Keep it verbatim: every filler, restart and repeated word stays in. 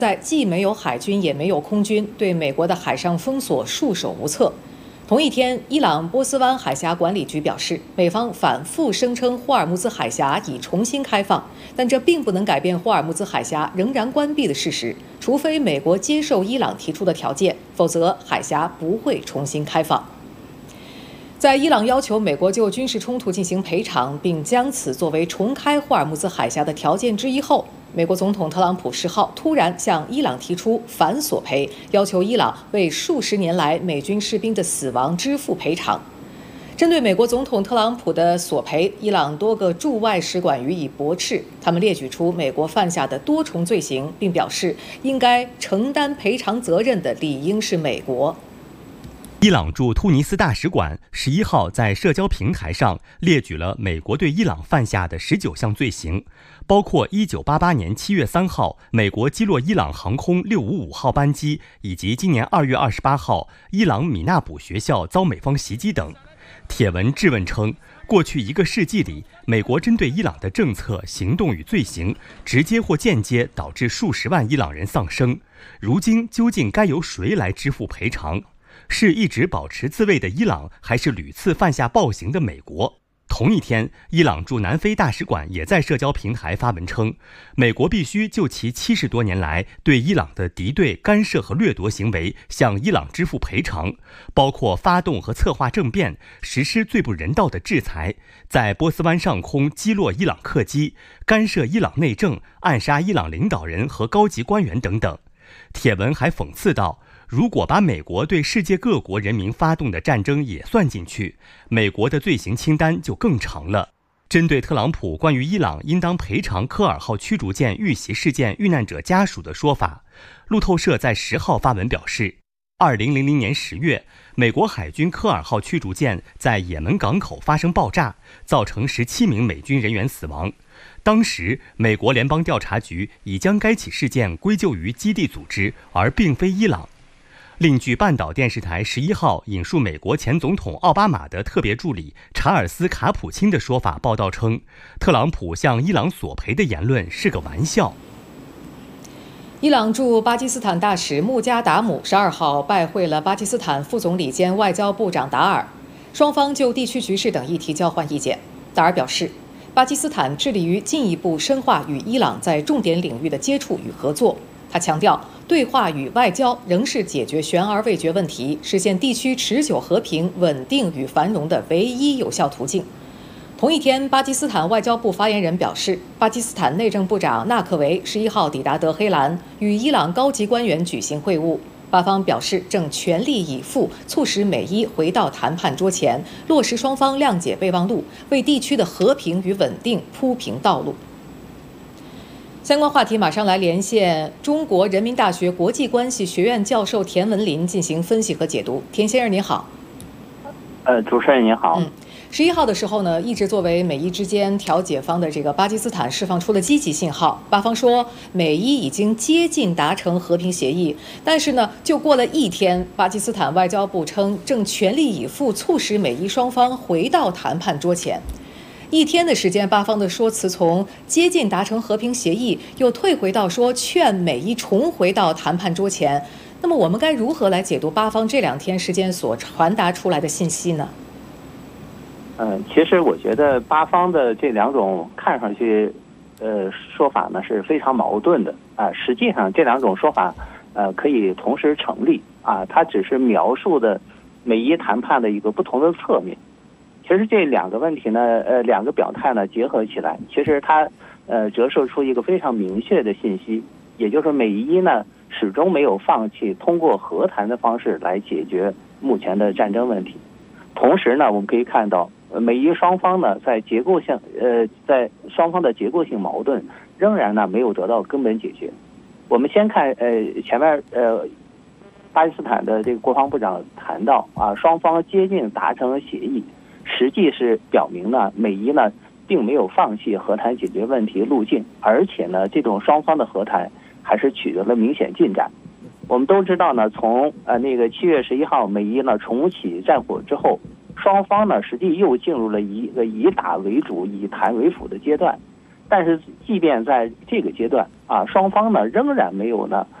在既没有海军也没有空军，对美国的海上封锁束手无策。同一天，伊朗波斯湾海峡管理局表示，美方反复声称霍尔木兹海峡已重新开放，但这并不能改变霍尔木兹海峡仍然关闭的事实。除非美国接受伊朗提出的条件，否则海峡不会重新开放。在伊朗要求美国就军事冲突进行赔偿，并将此作为重开霍尔木兹海峡的条件之一后，美国总统特朗普十号突然向伊朗提出反索赔，要求伊朗为数十年来美军士兵的死亡支付赔偿。针对美国总统特朗普的索赔，伊朗多个驻外使馆予以驳斥，他们列举出美国犯下的多重罪行，并表示应该承担赔偿责任的理应是美国。 伊朗驻突尼斯大使馆十一号在社交平台上列举了美国对伊朗犯下的十九项罪行，包括一九八八年七月三号美国击落伊朗航空六五五号班机，以及今年二月二十八号伊朗米纳卜学校遭美方袭击等。帖文质问称，过去一个世纪里，美国针对伊朗的政策、行动与罪行，直接或间接导致数十万伊朗人丧生。如今究竟该由谁来支付赔偿？是一直保持自卫的伊朗，还是屡次犯下暴行的美国？同一天，伊朗驻南非大使馆也在社交平台发文称，美国必须就其七十多年来对伊朗的敌对、干涉和掠夺行为向伊朗支付赔偿，包括发动和策划政变、实施最不人道的制裁、在波斯湾上空击落伊朗客机、干涉伊朗内政、暗杀伊朗领导人和高级官员等等。帖文还讽刺道，如果把美国对世界各国人民发动的战争也算进去，美国的罪行清单就更长了。针对特朗普关于伊朗应当赔偿科尔号驱逐舰遇袭事件遇难者家属的说法，路透社在十号发文表示，二零零零年十月，美国海军科尔号驱逐舰在也门港口发生爆炸，造成十七名美军人员死亡。当时，美国联邦调查局已将该起事件归咎于基地组织，而并非伊朗。另据半岛电视台十一号引述美国前总统奥巴马的特别助理查尔斯·卡普钦的说法报道称，特朗普向伊朗索赔的言论是个玩笑。 伊朗驻巴基斯坦大使穆加达姆十二号拜会了巴基斯坦副总理兼外交部长达尔，双方就地区局势等议题交换意见。达尔表示，巴基斯坦致力于进一步深化与伊朗在重点领域的接触与合作。他强调，对话与外交仍是解决悬而未决问题、实现地区持久和平、稳定与繁荣的唯一有效途径。同一天，巴基斯坦外交部发言人表示，巴基斯坦内政部长纳克维十一号抵达德黑兰，与伊朗高级官员举行会晤。巴方表示正全力以赴促使美伊回到谈判桌前，落实双方谅解备忘录，为地区的和平与稳定铺平道路。相关话题马上来连线中国人民大学国际关系学院教授田文林进行分析和解读。田先生您好。 呃，主持人您好。 嗯，十一号的时候呢，一直作为美伊之间调解方的这个巴基斯坦释放出了积极信号。巴方说，美伊已经接近达成和平协议，但是呢，就过了一天，巴基斯坦外交部称正全力以赴促使美伊双方回到谈判桌前。一天的时间，巴方的说辞从接近达成和平协议，又退回到说劝美伊重回到谈判桌前。那么我们该如何来解读巴方这两天时间所传达出来的信息呢？ 嗯，其实我觉得巴方的这两种看上去，呃，说法呢是非常矛盾的啊。实际上这两种说法，呃，可以同时成立啊。它只是描述的美伊谈判的一个不同的侧面。其实这两个问题呢，呃，两个表态呢结合起来，其实它呃折射出一个非常明确的信息，也就是美伊呢始终没有放弃通过和谈的方式来解决目前的战争问题。同时呢，我们可以看到，美伊双方呢在结构性呃在双方的结构性矛盾仍然呢没有得到根本解决。我们先看呃前面呃巴基斯坦的这个国防部长谈到啊，双方接近达成协议。实际是表明呢，美伊呢并没有放弃和谈解决问题路径，而且呢，这种双方的和谈还是取得了明显进展。我们都知道呢，从呃那个七月十一号美伊呢重启战火之后，双方呢实际又进入了一个以打为主、以谈为辅的阶段。 但是即便在这个阶段啊，双方呢仍然没有呢